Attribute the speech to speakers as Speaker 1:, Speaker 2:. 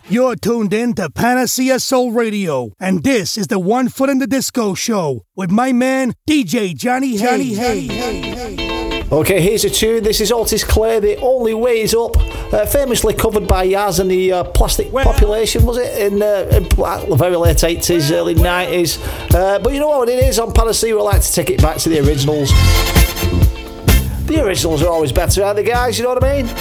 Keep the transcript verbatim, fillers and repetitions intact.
Speaker 1: You're tuned in to Panacea Soul Radio, and this is the One Foot in the Disco show with my man, D J Johnny Johnny Hay.
Speaker 2: Okay, here's a tune. This is Otis Clay, The Only Way Is Up, uh, famously covered by Yaz and the uh, Plastic well, Population, was it, in, uh, in the very late eighties, early nineties. Uh, but you know what it is, on Panacea we like to take it back to the originals. The originals are always better, aren't they, guys? You know what I mean?